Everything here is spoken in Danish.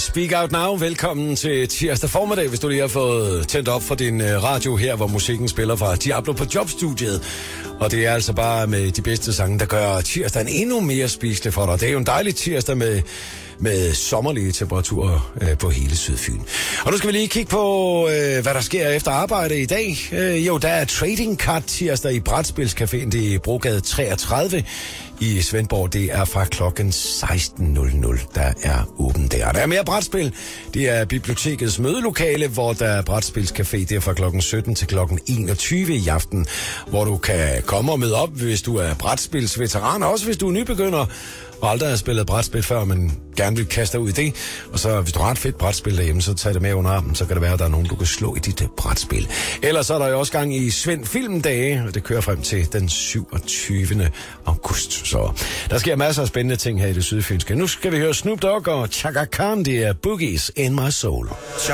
Speak Out Now. Velkommen til tirsdag formiddag, hvis du lige har fået tændt op for din radio her, hvor musikken spiller fra Diablo på Jobstudiet. Og det er altså bare med de bedste sange, der gør tirsdagen endnu mere spiselig for dig. Det er jo en dejlig tirsdag med sommerlige temperaturer på hele Sydfyn. Og nu skal vi lige kigge på, hvad der sker efter arbejde i dag. Jo, der er Trading Card tirsdag i Brætspilscaféen. Det er Brogade 33 i Svendborg. Det er fra klokken 16.00, der er åben der. Der er mere brætspil. Det er bibliotekets mødelokale, hvor der er Brætspilscafé. Det er fra klokken 17 til klokken 21 i aften, hvor du kan komme og møde op, hvis du er brætspilsveteran, også hvis du er nybegynder og aldrig har spillet brætspil før, men gerne vil kaste dig ud i det. Og så hvis du har et fedt brætspil derhjemme, så tag det med under armen, så kan det være, at der er nogen, du kan slå i dit brætspil. Ellers så er der jo også gang i Svend Filmdage, og det kører frem til den 27. august. Så der sker masser af spændende ting her i det sydfynske. Nu skal vi høre Snoop Dogg og Chaka Khan, det er Boogies in My Soul.